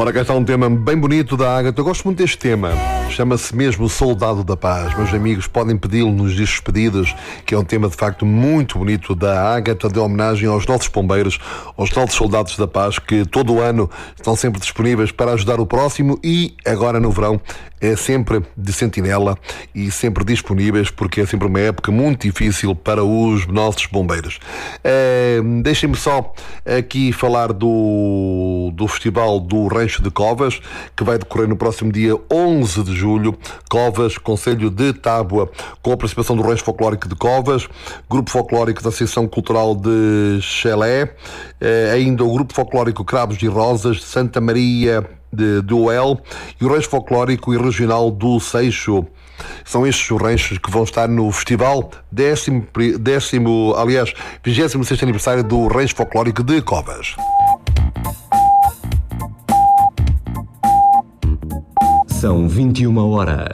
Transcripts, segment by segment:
Ora, cá está um tema bem bonito da Ágata. Eu gosto muito deste tema. Chama-se mesmo Soldado da Paz. Meus amigos podem pedi-lo nos despedidos, que é um tema de facto muito bonito da Ágata, de homenagem aos nossos bombeiros, aos nossos soldados da paz, que todo o ano estão sempre disponíveis para ajudar o próximo e agora no verão é sempre de sentinela e sempre disponíveis, porque é sempre uma época muito difícil para os nossos bombeiros. Deixem-me só aqui falar do Festival do Rancho de Covas, que vai decorrer no próximo dia 11 de julho. Covas, Concelho de Tábua, com a participação do Rancho Folclórico de Covas, Grupo Folclórico da Associação Cultural de Chelé, ainda o Grupo Folclórico Cravos e Rosas de Santa Maria de Oel e o Rancho Folclórico e Regional do Seixo. São estes os ranchos que vão estar no festival 26º aniversário do Rancho Folclórico de Covas. São 21 horas.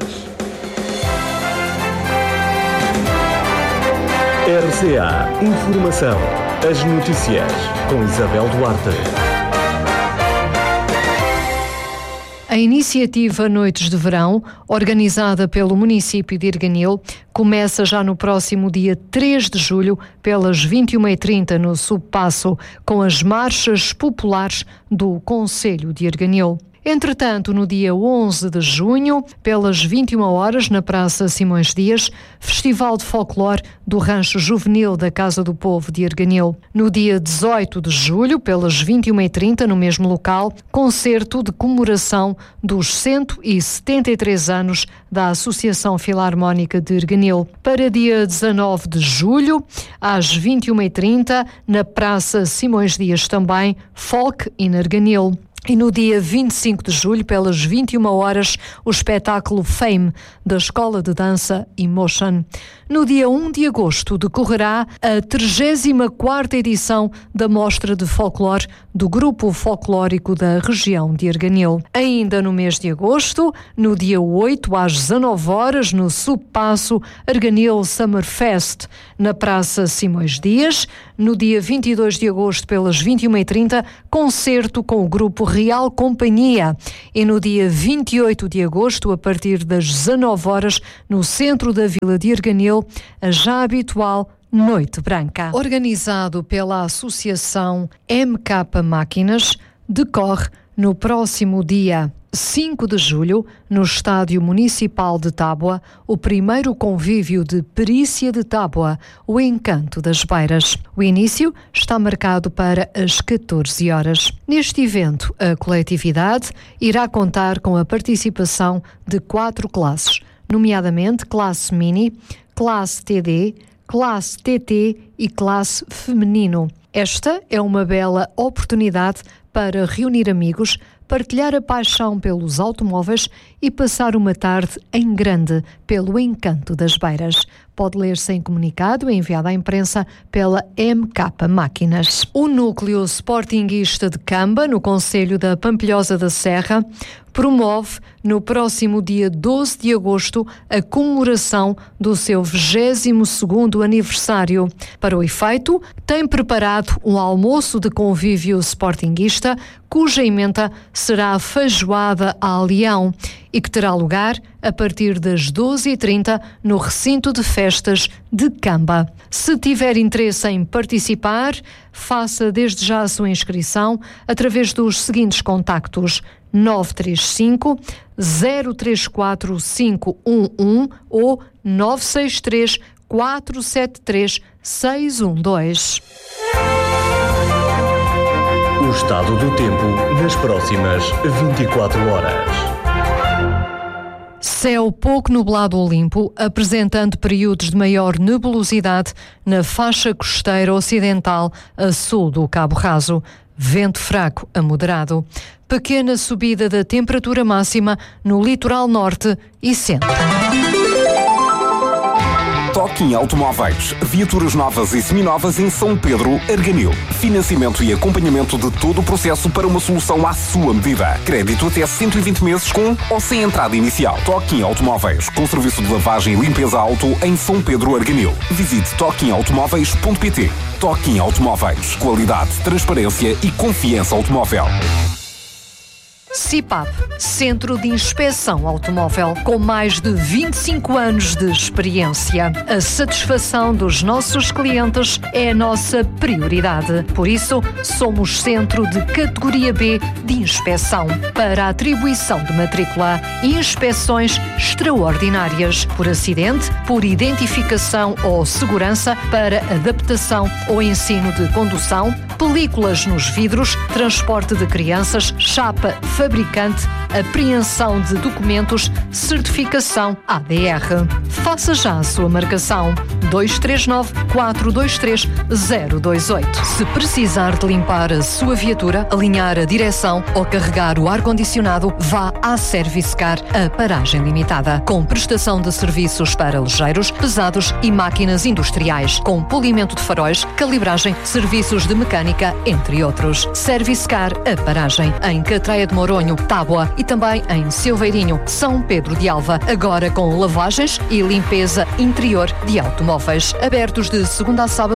RCA Informação. As notícias com Isabel Duarte. A iniciativa Noites de Verão, organizada pelo município de Erganil, começa já no próximo dia 3 de julho, pelas 21h30 no Subpasso, com as marchas populares do Concelho de Erganil. Entretanto, no dia 11 de junho, pelas 21 horas, na Praça Simões Dias, Festival de Folclore do Rancho Juvenil da Casa do Povo de Erganil. No dia 18 de julho, pelas 21h30, no mesmo local, concerto de comemoração dos 173 anos da Associação Filarmónica de Erganil. Para dia 19 de julho, às 21h30, na Praça Simões Dias também, Folk in Erganil. E no dia 25 de julho, pelas 21 horas, o espetáculo Fame, da Escola de Dança Emotion. No dia 1 de agosto, decorrerá a 34ª edição da Mostra de Folclore do Grupo Folclórico da região de Erganil. Ainda no mês de agosto, no dia 8, às 19 horas, no Subpasso, Erganil Summer Fest, na Praça Simões Dias. No dia 22 de agosto, pelas 21h30, concerto com o Grupo Real Companhia. E no dia 28 de agosto, a partir das 19 horas, no centro da Vila de Erganil, a já habitual Noite Branca. Organizado pela Associação MK Máquinas, decorre no próximo dia 5 de julho, no Estádio Municipal de Tábua, o primeiro convívio de Perícia de Tábua, o Encanto das Beiras. O início está marcado para as 14 horas. Neste evento, a coletividade irá contar com a participação de 4 classes, nomeadamente classe mini, classe TD, classe TT e classe feminino. Esta é uma bela oportunidade para reunir amigos, partilhar a paixão pelos automóveis e passar uma tarde em grande pelo Encanto das Beiras. Pode ler-se em comunicado enviado à imprensa pela MK Máquinas. O núcleo sportinguista de Camba, no concelho da Pampilhosa da Serra, promove no próximo dia 12 de agosto a comemoração do seu 22º aniversário. Para o efeito, tem preparado um almoço de convívio sportinguista, cuja emenda será a feijoada a leão e que terá lugar a partir das 12h30 no recinto de festas de Camba. Se tiver interesse em participar, faça desde já a sua inscrição através dos seguintes contactos: 935 034 511 ou 963 473 612. O estado do tempo nas próximas 24 horas. Céu pouco nublado ou limpo, apresentando períodos de maior nebulosidade na faixa costeira ocidental a sul do Cabo Raso. Vento fraco a moderado. Pequena subida da temperatura máxima no litoral norte e centro. Toquinho Automóveis. Viaturas novas e seminovas em São Pedro, Erganil. Financiamento e acompanhamento de todo o processo para uma solução à sua medida. Crédito até 120 meses com ou sem entrada inicial. Toquinho Automóveis, com serviço de lavagem e limpeza auto em São Pedro, Erganil. Visite toquinhoautomóveis.pt. Toquinho Automóveis. Qualidade, transparência e confiança automóvel. CIPAP, Centro de Inspeção Automóvel, com mais de 25 anos de experiência. A satisfação dos nossos clientes é a nossa prioridade. Por isso, somos centro de categoria B de inspeção para a atribuição de matrícula e inspeções extraordinárias por acidente, por identificação ou segurança, para adaptação ou ensino de condução, películas nos vidros, transporte de crianças, chapa fabricante, apreensão de documentos, certificação ADR. Faça já a sua marcação. 239-423-028. Se precisar de limpar a sua viatura, alinhar a direção ou carregar o ar-condicionado, vá à Service Car, a paragem limitada, com prestação de serviços para ligeiros, pesados e máquinas industriais, com polimento de faróis, calibragem, serviços de mecânica, entre outros. Service Car, a paragem, em Catreia de Moronho, Tábua e também em Silveirinho, São Pedro de Alva, agora com lavagens e limpeza interior de automóveis, abertos de segunda a sábado